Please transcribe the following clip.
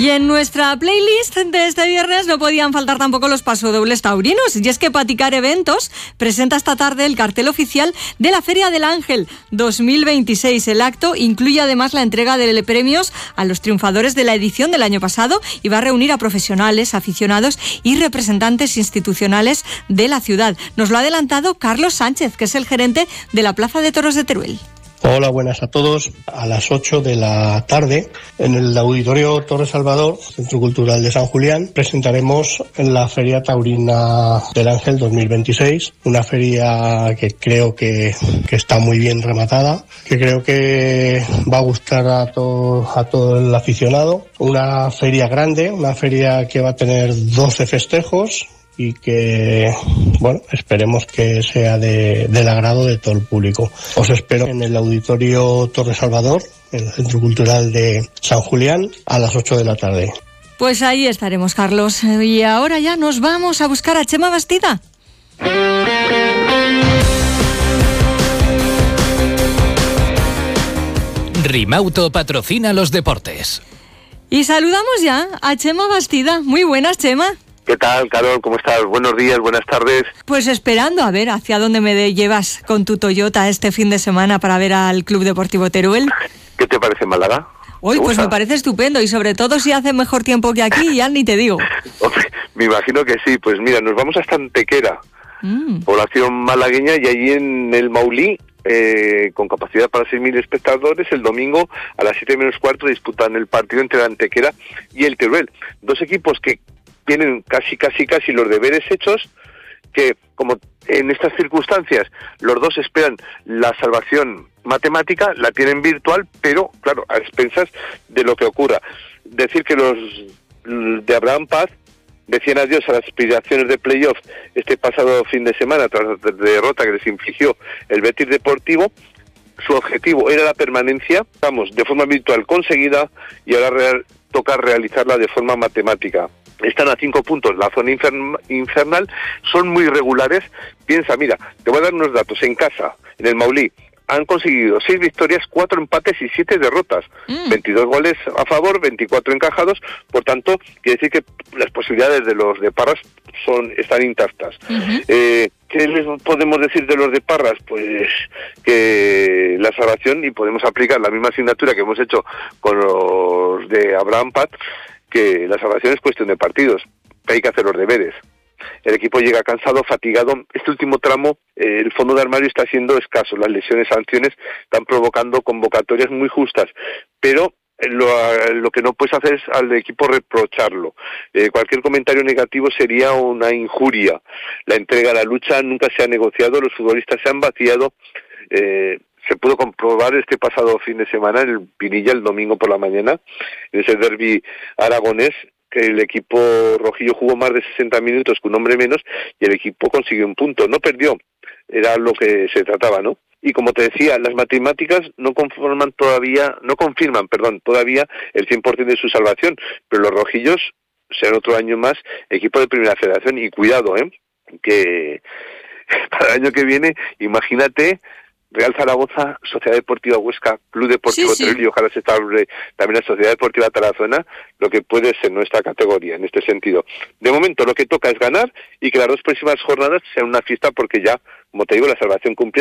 Y en nuestra playlist de este viernes no podían faltar tampoco los pasodobles taurinos. Y es que Paticar Eventos presenta esta tarde el cartel oficial de la Feria del Ángel 2026. El acto incluye además la entrega de premios a los triunfadores de la edición del año pasado y va a reunir a profesionales, aficionados y representantes institucionales de la ciudad. Nos lo ha adelantado Carlos Sánchez, que es el gerente de la Plaza de Toros de Teruel. Hola, buenas a todos. A las 8 de la tarde, en el Auditorio Torre Salvador, Centro Cultural de San Julián, presentaremos la Feria Taurina del Ángel 2026, una feria que creo que está muy bien rematada, que creo que va a gustar a todo el aficionado. Una feria grande, una feria que va a tener 12 festejos, y que, bueno, esperemos que sea del agrado de todo el público. Os espero en el Auditorio Torre Salvador, en el Centro Cultural de San Julián, a las 8 de la tarde. Pues ahí estaremos, Carlos. Y ahora ya nos vamos a buscar a Chema Bastida. Rimauto patrocina los deportes. Y saludamos ya a Chema Bastida. Muy buenas, Chema. ¿Qué tal, Carol? ¿Cómo estás? Buenos días, buenas tardes. Pues esperando a ver hacia dónde me llevas con tu Toyota este fin de semana para ver al Club Deportivo Teruel. ¿Qué te parece Málaga? Hoy pues me parece estupendo y sobre todo si hace mejor tiempo que aquí, ya ni te digo. Hombre, me imagino que sí. Pues mira, nos vamos hasta Antequera, población malagueña, y allí en el Maulí, con capacidad para 6.000 espectadores, el domingo a las 7 menos cuarto disputan el partido entre el Antequera y el Teruel. Dos equipos que tienen casi los deberes hechos, que como en estas circunstancias los dos esperan la salvación matemática, la tienen virtual, pero claro, a expensas de lo que ocurra. Decir que los de Abraham Paz decían adiós a las aspiraciones de playoff este pasado fin de semana tras la derrota que les infligió el Betis Deportivo. Su objetivo era la permanencia, de forma virtual conseguida, y ahora toca realizarla de forma matemática. Están a 5 puntos, la zona infernal, son muy regulares. Piensa, mira, te voy a dar unos datos. En casa, en el Maulí, han conseguido 6 victorias, 4 empates y 7 derrotas. 22 goles a favor, 24 encajados. Por tanto, quiere decir que las posibilidades de los de Parras están intactas. ¿Qué les podemos decir de los de Parras? Pues que la salvación, y podemos aplicar la misma asignatura que hemos hecho con los de Abraham Paz, que la salvación es cuestión de partidos, que hay que hacer los deberes. El equipo llega cansado, fatigado. Este último tramo, el fondo de armario está siendo escaso. Las lesiones, sanciones están provocando convocatorias muy justas, pero lo que no puedes hacer es al equipo reprocharlo. Cualquier comentario negativo sería una injuria. La entrega, la lucha nunca se ha negociado, los futbolistas se han vaciado. Se pudo comprobar este pasado fin de semana en el Pinilla, el domingo por la mañana, en ese derbi aragonés, que el equipo rojillo jugó más de 60 minutos con un hombre menos y el equipo consiguió un punto. No perdió, era lo que se trataba, ¿no? Y como te decía, las matemáticas no confirman todavía el 100% de su salvación, pero los rojillos serán otro año más equipo de Primera Federación. Y cuidado, que para el año que viene, imagínate, Real Zaragoza, Sociedad Deportiva Huesca, Club Deportivo Teruel, y ojalá se establezca también la Sociedad Deportiva Tarazona, lo que puede ser nuestra categoría en este sentido. De momento lo que toca es ganar y que las 2 próximas jornadas sean una fiesta, porque ya, como te digo, la salvación cumple